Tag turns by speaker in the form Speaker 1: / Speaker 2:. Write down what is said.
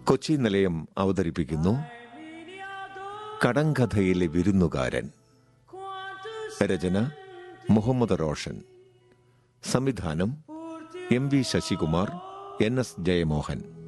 Speaker 1: കൊച്ചി നിലയം അവതരിപ്പിക്കുന്നു കടങ്കഥയിലെ വിരുന്നുകാരൻ. രചന മുഹമ്മദ് റോഷൻ. സംവിധാനം M V Sasikumar, NS Jayamohan.